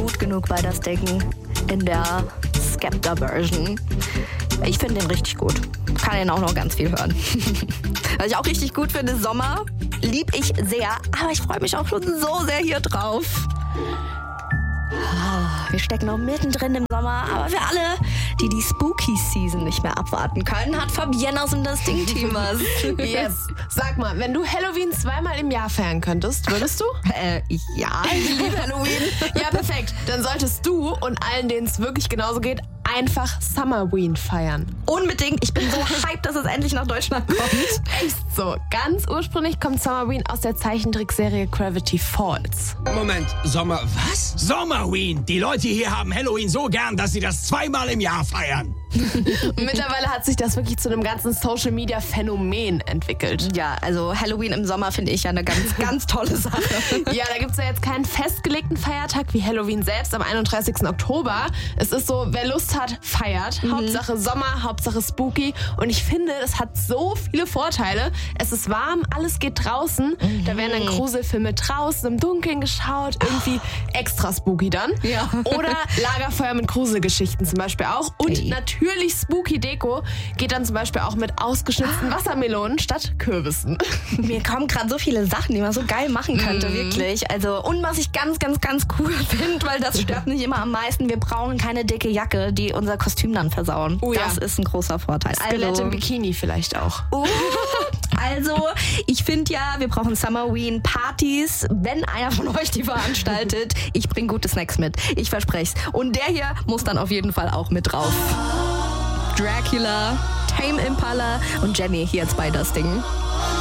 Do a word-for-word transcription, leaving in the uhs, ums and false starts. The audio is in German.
gut genug bei das Ding in der Skepta-Version. Ich finde den richtig gut. Kann ihn auch noch ganz viel hören. Was ich auch richtig gut finde, Sommer, lieb ich sehr. Aber ich freue mich auch schon so sehr hier drauf. Wir stecken noch mittendrin im Sommer, aber für alle, die die Spooky Season nicht mehr abwarten können, hat Fabienne aus dem Das Ding-Team was. Yes. Sag mal, wenn du Halloween zweimal im Jahr feiern könntest, würdest du? Äh, ja, ich liebe Halloween. Ja, perfekt. Dann solltest du und allen, denen es wirklich genauso geht, einfach Summerween feiern. Unbedingt. Ich bin so hyped, dass es endlich nach Deutschland kommt. Echt so. Ganz ursprünglich kommt Summerween aus der Zeichentrickserie Gravity Falls. Moment, Sommer, was? Sommerween. Die Leute hier haben Halloween so gern, dass sie das zweimal im Jahr feiern. Und mittlerweile hat sich das wirklich zu einem ganzen Social-Media-Phänomen entwickelt. Ja, also Halloween im Sommer finde ich ja eine ganz, ganz tolle Sache. Ja, da gibt es ja jetzt keinen festgelegten Feiertag wie Halloween selbst am einunddreißigsten Oktober. Es ist so, wer Lust hat, feiert. Mhm. Hauptsache Sommer, Hauptsache Spooky. Und ich finde, es hat so viele Vorteile. Es ist warm, alles geht draußen. Mhm. Da werden dann Gruselfilme draußen im Dunkeln geschaut. Irgendwie extra spooky dann. Ja. Oder Lagerfeuer mit Gruselgeschichten zum Beispiel auch. Und hey. natürlich Spooky Deko geht dann zum Beispiel auch mit ausgeschnitzten Wassermelonen statt Kürbissen. Mir kommen gerade so viele Sachen, die man so geil machen könnte, mm. wirklich. Also, und was ich ganz, ganz, ganz cool finde, weil das stört mich immer am meisten, wir brauchen keine dicke Jacke, die unser Kostüm dann versauen. Oh, das ja. ist ein großer Vorteil. Skelett also, im Bikini vielleicht auch. Uh, also, ich finde ja, wir brauchen Summerween-Partys. Wenn einer von euch die veranstaltet, ich bringe gute Snacks mit. Ich verspreche es. Und der hier muss dann auf jeden Fall auch mit drauf. Dracula, Tame Impala und Jenny hier jetzt bei Das Ding.